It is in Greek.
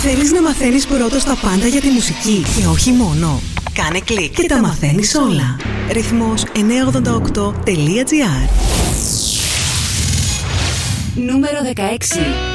Θέλεις να μαθαίνεις πρώτος τα πάντα για τη μουσική και όχι μόνο? Κάνε κλικ και τα μαθαίνεις όλα. Ρυθμός 988.gr. Νούμερο 16.